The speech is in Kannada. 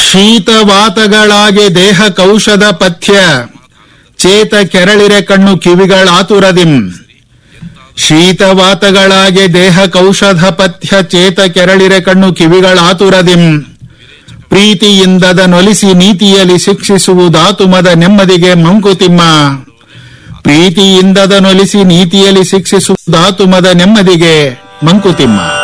ಶೀತವಾತಗಳಾಗೆ ದೇಹ ಕೌಶದ ಪಥ್ಯ ಚೇತ ಕೆರಳಿರೆ ಕಣ್ಣು ಕಿವಿಗಳಾತುರದಿಂ. ಶೀತವಾತಗಳಾಗೆ ದೇಹ ಕೌಶಧ ಪಥ್ಯ ಚೇತ ಕೆರಳಿರೆ ಕಣ್ಣು ಕಿವಿಗಳಾತುರದಿಂ. ಪ್ರೀತಿಯಿಂದದ ನೊಲಿಸಿ ನೀತಿಯಲ್ಲಿ ಶಿಕ್ಷಿಸುವುದಾತುಮದ ನೆಮ್ಮದಿಗೆ ಮಂಕುತಿಮ್ಮ. ಪ್ರೀತಿಯಿಂದದ ನೊಲಿಸಿ ನೀತಿಯಲ್ಲಿ ಶಿಕ್ಷಿಸುವುದಾತುಮದ ನೆಮ್ಮದಿಗೆ ಮಂಕುತಿಮ್ಮ.